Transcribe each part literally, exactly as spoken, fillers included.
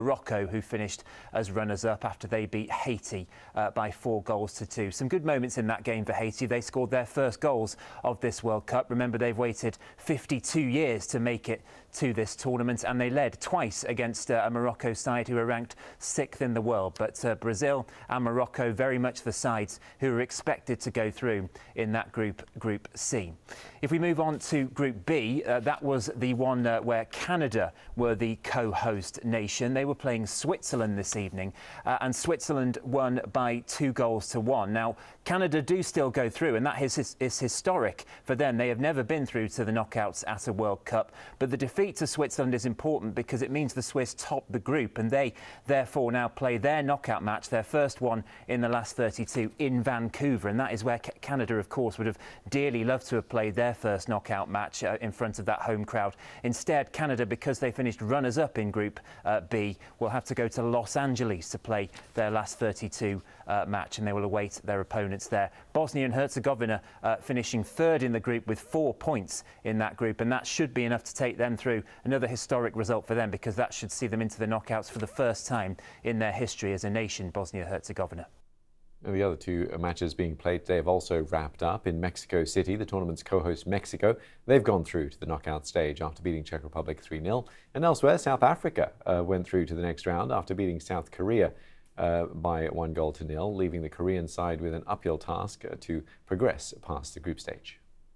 Morocco, who finished as runners-up after they beat Haiti uh, by four goals to two. Some good moments in that game for Haiti. They scored their first goals of this World Cup. Remember, they've waited fifty-two years to make it to this tournament, and they led twice against uh, a Morocco side who are ranked sixth in the world. But uh, Brazil and Morocco, very much the sides who are expected to go through in that group, Group C. If we move on to Group B, uh, that was the one uh, where Canada were the co-host nation. They were playing Switzerland this evening, uh, and Switzerland won by two goals to one. Now, Canada do still go through, and that is, is historic for them. They have never been through to the knockouts at a World Cup, but the defeat to Switzerland is important because it means the Swiss top the group, and they therefore now play their knockout match, their first one in the last thirty-two, in Vancouver, and that is where Canada, of course, would have dearly loved to have played their first knockout match uh, in front of that home crowd. Instead, Canada, because they finished runners-up in Group uh, B, will have to go to Los Angeles to play their last thirty-two uh, match, and they will await their opponents there. Bosnia and Herzegovina uh, finishing third in the group with four points in that group, and that should be enough to take them through. Another historic result for them, because that should see them into the knockouts for the first time in their history as a nation, Bosnia-Herzegovina. And the other two matches being played today have also wrapped up. In Mexico City, the tournament's co-host Mexico, they've gone through to the knockout stage after beating Czech Republic three nil. And elsewhere, South Africa uh, went through to the next round after beating South Korea uh, by one goal to nil, leaving the Korean side with an uphill task uh, to progress past the group stage.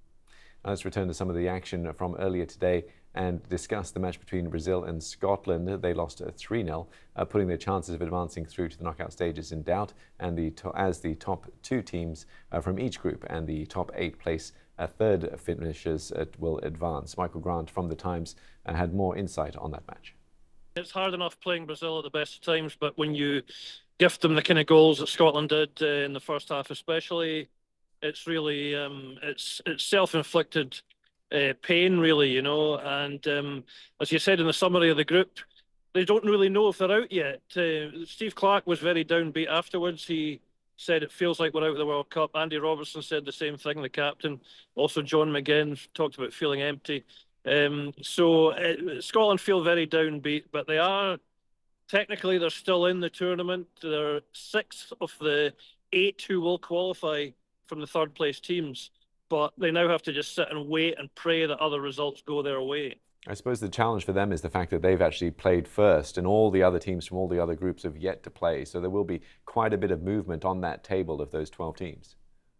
Now let's return to some of the action from earlier today and discuss the match between Brazil and Scotland. They lost three nil, uh, putting their chances of advancing through to the knockout stages in doubt, and the as the top two teams uh, from each group and the top eight place uh, third finishers uh, will advance. Michael Grant from The Times uh, had more insight on that match. It's hard enough playing Brazil at the best of times, but when you gift them the kind of goals that Scotland did uh, in the first half especially, it's really um, it's it's self-inflicted Uh, pain, really, you know. And um, as you said in the summary of the group, they don't really know if they're out yet. Uh, Steve Clarke was very downbeat afterwards. He said it feels like we're out of the World Cup. Andy Robertson said the same thing, the captain. Also, John McGinn talked about feeling empty. Um, so uh, Scotland feel very downbeat, but they are, technically, they're still in the tournament. They're sixth of the eight who will qualify from the third place teams. But they now have to just sit and wait and pray that other results go their way. I suppose the challenge for them is the fact that they've actually played first, and all the other teams from all the other groups have yet to play. So there will be quite a bit of movement on that table of those twelve teams.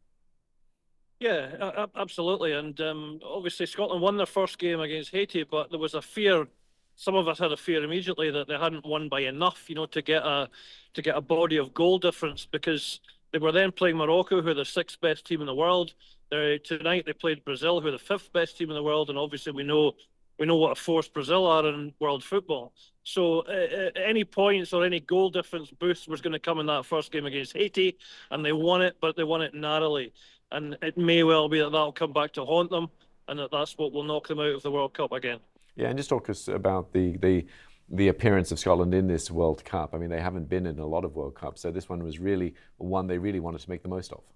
Yeah, absolutely. And um, obviously Scotland won their first game against Haiti, but there was a fear, some of us had a fear immediately that they hadn't won by enough, you know, to get a to get a body of goal difference, because they were then playing Morocco, who are the sixth best team in the world. They're, tonight they played Brazil, who are the fifth best team in the world, and obviously we know we know what a force Brazil are in world football. So uh, any points or any goal difference boost was going to come in that first game against Haiti, and they won it, but they won it narrowly. And it may well be that that'll come back to haunt them, and that that's what will knock them out of the World Cup again. Yeah, and just talk us about the the the appearance of Scotland in this World Cup. I mean, they haven't been in a lot of World Cups, so this one was really one they really wanted to make the most of.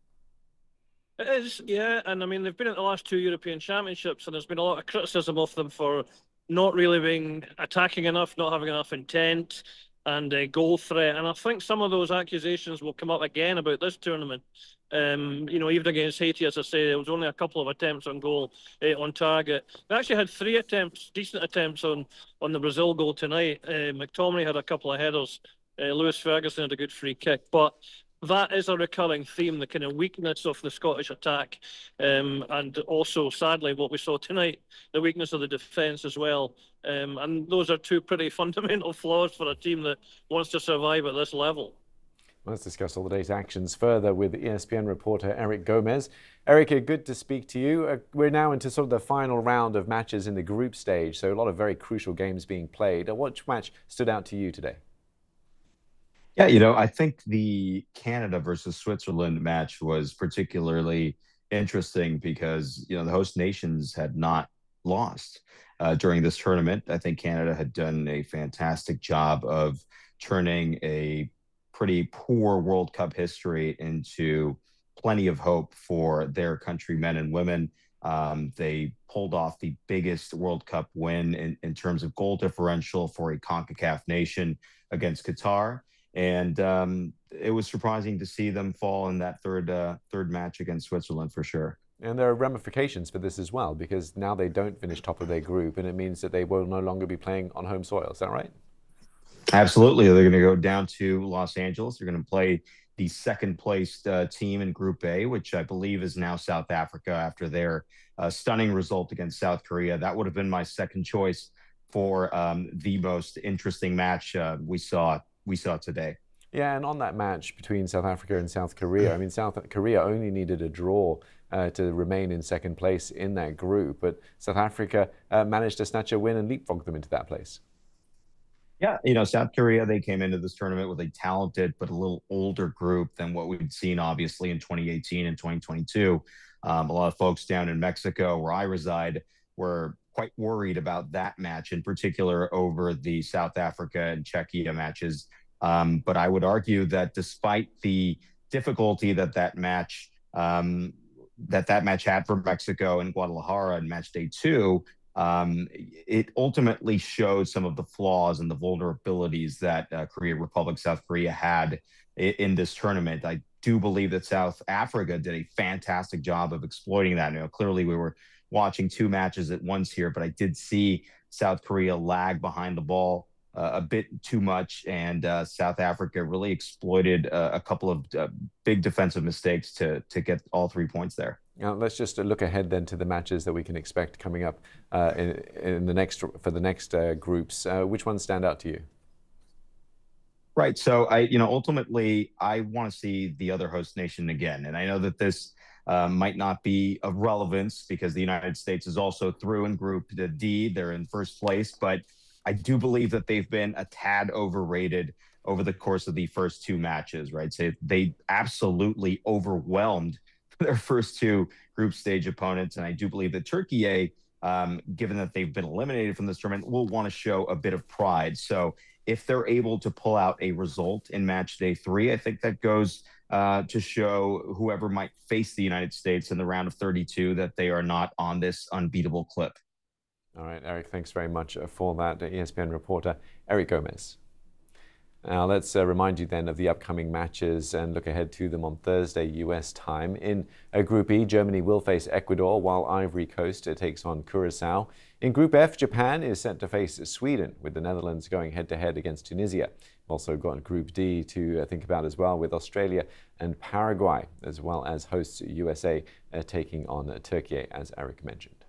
It is, yeah, and I mean, they've been at the last two European Championships, and there's been a lot of criticism of them for not really being attacking enough, not having enough intent and a goal threat. And I think some of those accusations will come up again about this tournament. Um, you know, even against Haiti, as I say, there was only a couple of attempts on goal uh, on target. They actually had three attempts, decent attempts on, on the Brazil goal tonight. Uh, McTominay had a couple of headers. Uh, Lewis Ferguson had a good free kick. But that is a recurring theme, the kind of weakness of the Scottish attack. Um, and also, sadly, what we saw tonight, the weakness of the defence as well. Um, and those are two pretty fundamental flaws for a team that wants to survive at this level. Let's discuss all the day's actions further with E S P N reporter Eric Gomez. Eric, good to speak to you. Uh, we're now into sort of the final round of matches in the group stage, so a lot of very crucial games being played. Uh, what match stood out to you today? Yeah, you know, I think the Canada versus Switzerland match was particularly interesting because, you know, the host nations had not lost uh, during this tournament. I think Canada had done a fantastic job of turning a pretty poor World Cup history into plenty of hope for their countrymen and women. Um, they pulled off the biggest World Cup win in, in terms of goal differential for a CONCACAF nation against Qatar. And um, it was surprising to see them fall in that third uh, third match against Switzerland for sure. And there are ramifications for this as well, because now they don't finish top of their group, and it means that they will no longer be playing on home soil. Is that right? Absolutely. They're going to go down to Los Angeles. They're going to play the second placed uh, team in Group A, which I believe is now South Africa after their uh, stunning result against South Korea. That would have been my second choice for um, the most interesting match uh, we saw we saw today. Yeah, and on that match between South Africa and South Korea, I mean, South Korea only needed a draw uh, to remain in second place in that group, but South Africa uh, managed to snatch a win and leapfrog them into that place. Yeah, you know, South Korea, they came into this tournament with a talented but a little older group than what we'd seen, obviously, in twenty eighteen and twenty twenty-two. Um, a lot of folks down in Mexico, where I reside, were quite worried about that match, in particular over the South Africa and Czechia matches. Um, but I would argue that despite the difficulty that that match um, that that match had for Mexico and Guadalajara in match day two, um, it ultimately showed some of the flaws and the vulnerabilities that uh, Korea Republic, South Korea had in, in this tournament. I do believe that South Africa did a fantastic job of exploiting that. You know, clearly we were watching two matches at once here, but I did see South Korea lag behind the ball uh, a bit too much, and uh, South Africa really exploited uh, a couple of uh, big defensive mistakes to to get all three points there. Now, let's just look ahead then to the matches that we can expect coming up uh, in, in the next for the next uh, groups. Uh, which ones stand out to you? Right. So I, you know, ultimately, I want to see the other host nation again, and I know that this uh, might not be of relevance because the United States is also through in Group D. They're in first place, but I do believe that they've been a tad overrated over the course of the first two matches. Right. So they absolutely overwhelmed their first two group stage opponents. And I do believe that Turkey, um, given that they've been eliminated from this tournament, will want to show a bit of pride. So if they're able to pull out a result in match day three, I think that goes uh, to show whoever might face the United States in the round of thirty-two that they are not on this unbeatable clip. All right, Eric, thanks very much for that. E S P N reporter Eric Gomez. Now, let's uh, remind you then of the upcoming matches and look ahead to them on Thursday, U S time. In uh, Group E, Germany will face Ecuador, while Ivory Coast uh, takes on Curacao. In Group F, Japan is set to face Sweden, with the Netherlands going head-to-head against Tunisia. We've also got Group D to uh, think about as well, with Australia and Paraguay, as well as hosts U S A uh, taking on uh, Turkey, as Eric mentioned.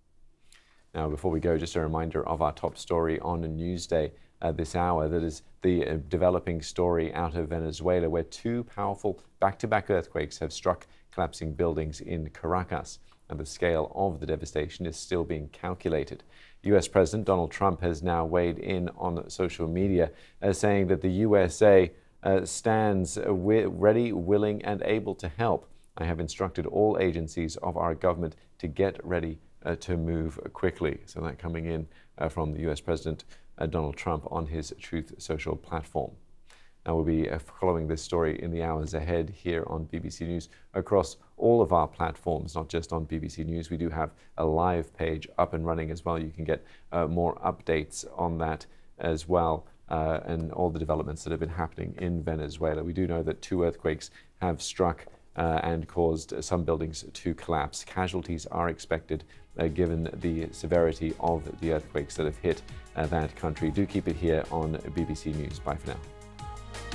Now, before we go, just a reminder of our top story on Newsday. Uh, this hour, that is the uh, developing story out of Venezuela, where two powerful back-to-back earthquakes have struck, collapsing buildings in Caracas, and the scale of the devastation is still being calculated. U S President Donald Trump has now weighed in on social media, uh, saying that the U S A uh, stands uh, wi- ready, willing, and able to help. I have instructed all agencies of our government to get ready uh, to move quickly. So that coming in uh, from the U S President Uh, Donald Trump on his Truth Social platform. Now, we'll be uh, following this story in the hours ahead here on B B C News across all of our platforms, not just on B B C News. We do have a live page up and running as well. You can get uh, more updates on that as well, uh, and all the developments that have been happening in Venezuela. We do know that two earthquakes have struck uh, and caused some buildings to collapse. Casualties are expected Uh, given the severity of the earthquakes that have hit uh, that country. Do keep it here on B B C News. Bye for now.